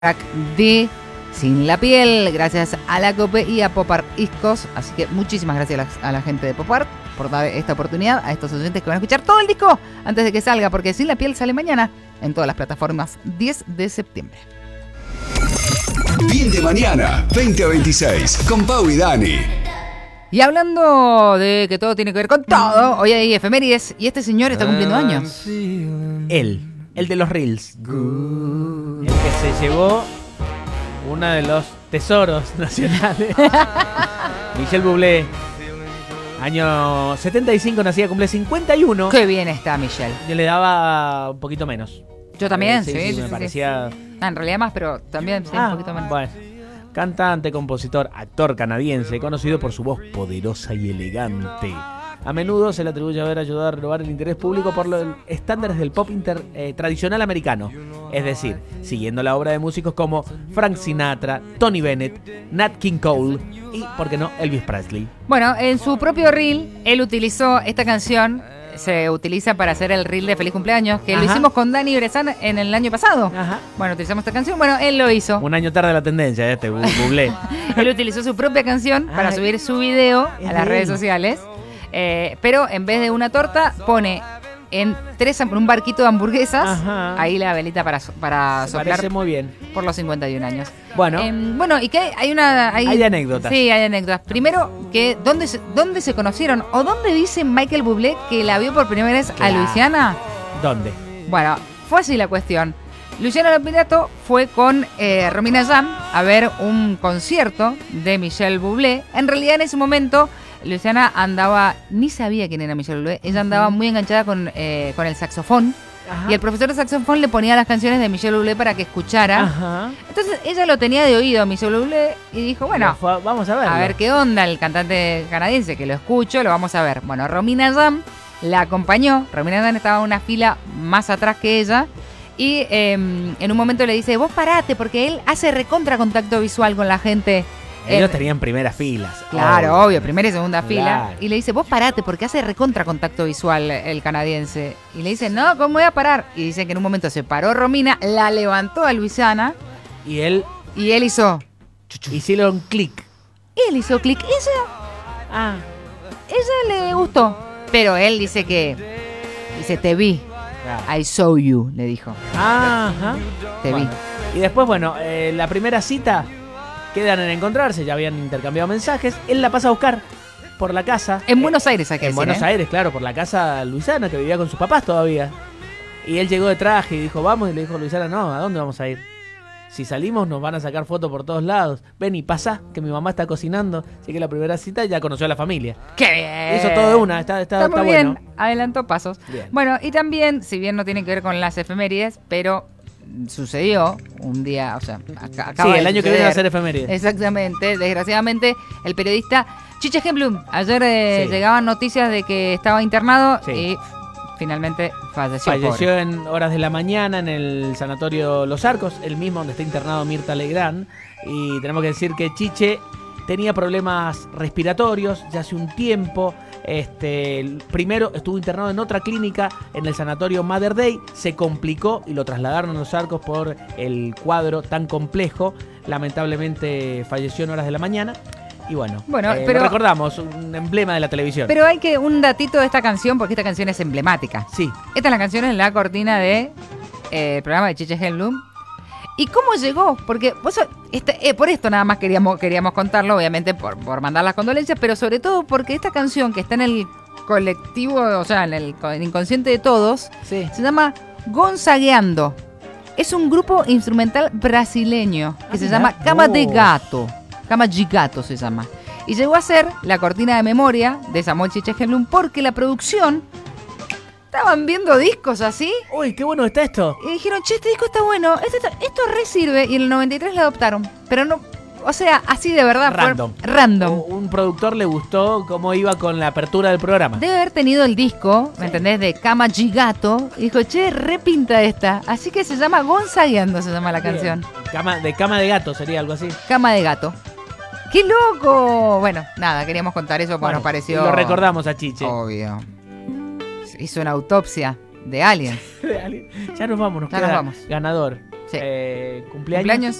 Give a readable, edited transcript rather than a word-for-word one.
track de Sin la Piel, gracias a la COPE y a Pop Art Iscos. Así que muchísimas gracias a la gente de Pop Art por dar esta oportunidad a estos oyentes que van a escuchar todo el disco antes de que salga, porque Sin la Piel sale mañana en todas las plataformas 10 de septiembre. Bien de mañana, 20 a 26, con Pau y Dani. Y hablando de que todo tiene que ver con todo, hoy hay efemérides y este señor está cumpliendo años. El de los Reels. El que se llevó uno de los tesoros nacionales. Michel Bublé. Año 75 nacía, cumple 51. Qué bien está Michelle. Yo le daba un poquito menos. Yo también, sí, sí, me parecía... en realidad más, pero también sí, un poquito menos. Bueno. Cantante, compositor, actor canadiense, conocido por su voz poderosa y elegante. A menudo se le atribuye haber ayudado a renovar el interés público por los estándares del pop tradicional americano. Es decir, siguiendo la obra de músicos como Frank Sinatra, Tony Bennett, Nat King Cole y, ¿por qué no?, Elvis Presley. Bueno, en su propio reel, él utilizó esta canción. Se utiliza para hacer el reel de Feliz Cumpleaños, que lo hicimos con Dani Bressan en el año pasado. Ajá. Bueno, utilizamos esta canción. Bueno, él lo hizo. Un año tarde la tendencia, Bublé. Él utilizó su propia canción para subir su video a las redes sociales. Pero en vez de una torta, pone en un barquito de hamburguesas. Ajá. Ahí la velita para soplar. Parece muy bien. Por los 51 años. Bueno, y que hay anécdotas. Sí, hay anécdotas. Primero, que ¿dónde se conocieron? ¿O dónde dice Michael Bublé que la vio por primera vez a Luisiana? ¿Dónde? Bueno, fue así la cuestión. Luciano Lopilato fue con Romina Jam a ver un concierto de Michel Bublé. En realidad, en ese momento, Luciana ni sabía quién era Michel Bublé. Ella andaba muy enganchada con el saxofón. Ajá. Y el profesor de saxofón le ponía las canciones de Michel Bublé para que escuchara. Ajá. Entonces ella lo tenía de oído, Michel Bublé, y dijo, bueno, vamos a verlo. A ver qué onda el cantante canadiense, que lo escucho, lo vamos a ver. Bueno, Romina Jam la acompañó. Romina Jam estaba en una fila más atrás que ella. Y en un momento le dice, vos parate, porque él hace recontra contacto visual con la gente. Ellos tenían primeras filas. Claro, obvio, primera y segunda fila. Y le dice, vos parate, porque hace recontra contacto visual el canadiense. Y le dice, no, ¿cómo voy a parar? Y dice que en un momento se paró Romina, la levantó a Luisiana. Y él hizo... Hicieron clic. Él hizo clic. Ella le gustó. Pero él dice te vi. I saw you, le dijo. Ajá. Te vi. Y después, la primera cita... Quedan en encontrarse, ya habían intercambiado mensajes. Él la pasa a buscar por la casa. En Buenos Aires, hay que decir. En Buenos Aires, claro, por la casa Luisana, que vivía con sus papás todavía. Y él llegó de traje y dijo, vamos. Y le dijo Luisana, no, ¿a dónde vamos a ir? Si salimos nos van a sacar fotos por todos lados. Ven y pasa, que mi mamá está cocinando. Así que la primera cita ya conoció a la familia. ¡Qué bien! Hizo todo de una, está muy bien. Bueno. Adelantó pasos. Bien. Bueno, y también, si bien no tiene que ver con las efemérides, pero... sucedió un día, acaba el año que viene va a ser efemérides. Exactamente, desgraciadamente el periodista Chiche Genblum, ayer llegaban noticias de que estaba internado y finalmente falleció en horas de la mañana en el sanatorio Los Arcos, el mismo donde está internado Mirta Legrand, y tenemos que decir que Chiche tenía problemas respiratorios ya hace un tiempo. Primero estuvo internado en otra clínica en el sanatorio Mother Day, se complicó y lo trasladaron a Los Arcos por el cuadro tan complejo. Lamentablemente falleció en horas de la mañana. Y pero lo recordamos, un emblema de la televisión. Pero hay un datito de esta canción, porque esta canción es emblemática. Sí. Esta es la canción en la cortina de el programa de Chiche Genblum. ¿Y cómo llegó? Porque por esto nada más queríamos contarlo, obviamente por mandar las condolencias, pero sobre todo porque esta canción que está en el colectivo, en el inconsciente de todos, se llama Gonzagueando. Es un grupo instrumental brasileño que se llama Cama de Gato. Cama de Gato se llama. Y llegó a ser la cortina de memoria de Samuel Chiche Genblum porque la producción... Estaban viendo discos así. Uy, qué bueno está esto. Y dijeron, che, este disco está bueno. Esto re sirve. Y en el 93 la adoptaron. Pero no, así de verdad. Random. Un productor le gustó cómo iba con la apertura del programa. Debe haber tenido el disco, ¿me entendés? De Cama Gigato. Y dijo, che, repinta esta. Así que se llama Gonzagueando, se llama la canción. Cama de gato sería algo así. Cama de gato. ¡Qué loco! Bueno, nada, queríamos contar eso porque nos pareció... Lo recordamos a Chiche. Obvio. Hizo una autopsia de Aliens. Ya nos vamos, nos vamos. Ganador. cumpleaños. ¿Cumpleaños?